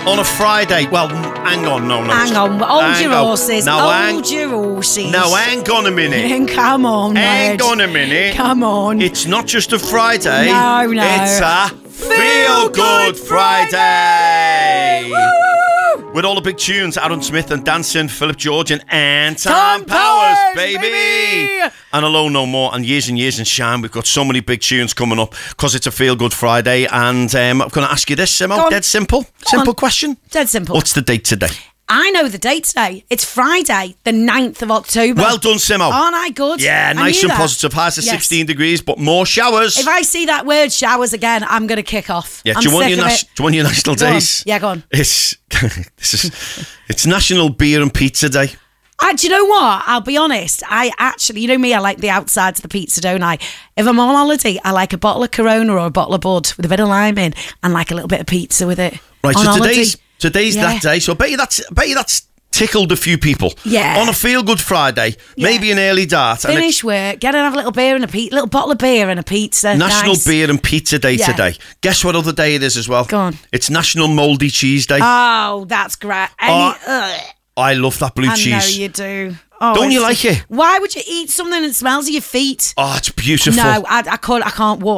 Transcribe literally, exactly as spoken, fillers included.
on a Friday. Well, hang on, no, no. Hang on, hold hang your on. horses. No, hold hang, your horses. no, hang on a minute. Come on, Hang Ned. on a minute. Come on. It's not just a Friday. No, no. It's a Feel Good Friday. Woo, woo, woo. With all the big tunes, Aaron Smith and Dancing, Philip George and Anton Tom Powers, Powers, baby. baby. And Alone No More and Years and Years and Shine. We've got so many big tunes coming up because it's a Feel Good Friday. And um, I'm going to ask you this, Simo. Dead simple. Simple on. question. Dead simple. What's the date today? I know the date today. It's Friday, the ninth of October. Well done, Simo. Aren't I good? Yeah, I nice knew and that. positive. Highs of Yes. sixteen degrees, but more showers. If I see that word showers again, I'm going to kick off. Yeah, I'm do you, want sick your of nas- it. do you want your national Go on. days? Yeah, go on. It's this is it's National Beer and Pizza Day. I, do you know what? I'll be honest. I actually, you know me, I like the outsides of the pizza, don't I? If I'm on holiday, I like a bottle of Corona or a bottle of Bud with a bit of lime in and like a little bit of pizza with it. Right, on so holiday. today's today's Yeah. that day. So I bet you that's I bet you that's tickled a few people. Yeah. On a Feel Good Friday, Yeah. maybe an early dart. and Finish work, get and have a little beer and a pe- little bottle of beer and a pizza. it's National Nice. Beer and Pizza Day Yeah. today. Guess what other day it is as well? Go on. It's National Mouldy Cheese Day. Oh, that's great. Any, Oh, ugh, I love that blue I cheese. know you do. Oh, Don't you it's- like it? Why would you eat something that smells of your feet? Oh, it's beautiful. No, I, I can't. I can't walk